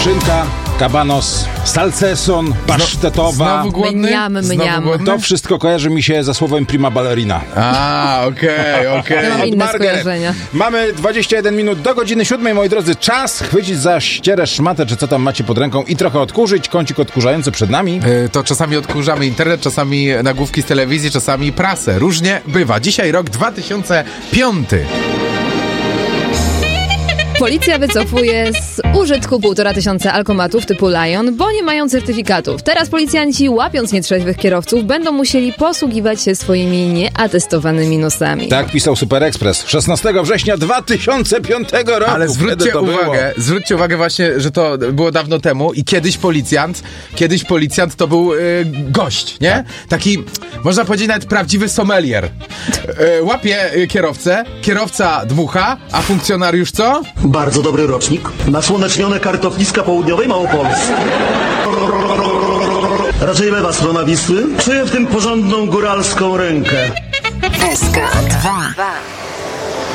szynka, kabanos, salceson, pasztetowa. Znowu głodny? Mniam. To wszystko kojarzy mi się ze słowem prima ballerina. Okej. Ja mam inne Margaret. skojarzenia. Mamy 21 minut do godziny 7, moi drodzy. Czas chwycić za ścierę, szmatę, czy co tam macie pod ręką i trochę odkurzyć. Kącik odkurzający przed nami. To czasami odkurzamy internet, czasami nagłówki z telewizji, czasami prasę. Różnie bywa. Dzisiaj rok 2005. Policja wycofuje z użytku 1500 alkomatów typu Lion, bo nie mają certyfikatów. Teraz policjanci, łapiąc nietrzeźwych kierowców, będą musieli posługiwać się swoimi nieatestowanymi nosami. Tak pisał Super Express 16 września 2005 roku. Ale Wtedy to zwróćcie uwagę właśnie, że to było dawno temu i kiedyś policjant to był gość, nie? Taki, można powiedzieć, nawet prawdziwy sommelier. Łapie kierowcę, kierowca dmucha, a funkcjonariusz co? Bardzo dobry rocznik. Nasłonecznione kartofliska południowej Małopolski. Raczej lewa strona Wisły. Czuję w tym porządną góralską rękę. SK2